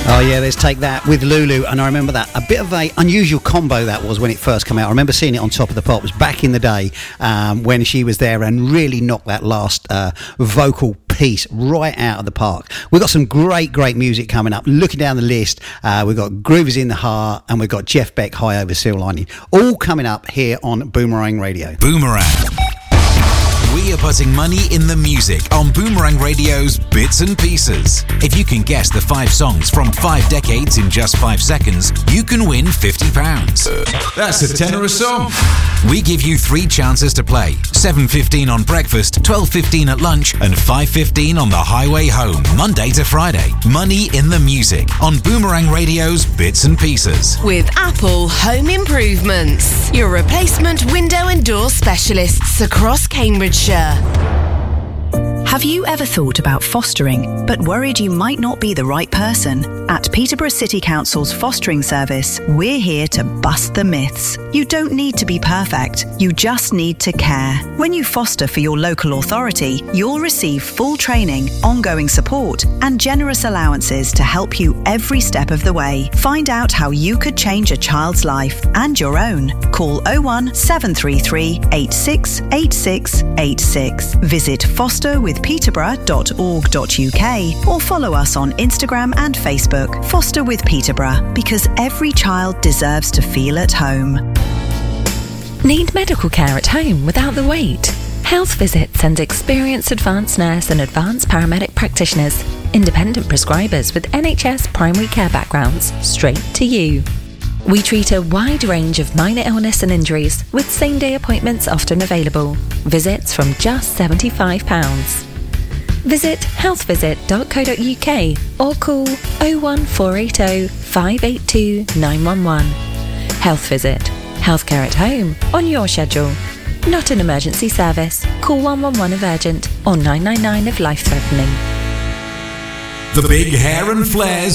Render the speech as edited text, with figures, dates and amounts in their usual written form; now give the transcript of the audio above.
Oh yeah, let's take that with Lulu. And I remember that, a bit of a unusual combo that was when it first came out. I remember seeing it on Top of the Pops back in the day when she was there and really knocked that last vocal piece right out of the park. We've got some great music coming up. Looking down the list, we've got Groovers in the Heart and we've got Jeff Beck, High Over Silver Lining, all coming up here on Boomerang Radio. Boomerang. We are putting money in the music on Boomerang Radio's Bits and Pieces. If you can guess the 5 songs from 5 decades in just 5 seconds, you can win £50. That's a tenner a song. We give you 3 chances to play. 7:15 on breakfast, 12:15 at lunch, and 5:15 on the highway home, Monday to Friday. Money in the music on Boomerang Radio's Bits and Pieces. With Apple Home Improvements, your replacement window and door specialists across Cambridgeshire. Have you ever thought about fostering, but worried you might not be the right person? At Peterborough City Council's fostering service, we're here to bust the myths. You don't need to be perfect, you just need to care. When you foster for your local authority, you'll receive full training, ongoing support, and generous allowances to help you every step of the way. Find out how you could change a child's life and your own. Call 01 733 86 86 86. Visit fosterwithpeterborough.org.uk or follow us on Instagram and Facebook. Foster with Peterborough, because every child deserves to feel at home. Need medical care at home without the wait? Health Visit sends experienced advanced nurse and advanced paramedic practitioners, independent prescribers with NHS primary care backgrounds, straight to you. We treat a wide range of minor illness and injuries, with same-day appointments often available. Visits from just £75. Visit healthvisit.co.uk or call 01480 582 911. Health Visit. Healthcare at home on your schedule. Not an emergency service. Call 111 if urgent or 999 if life-threatening. The big hair and flares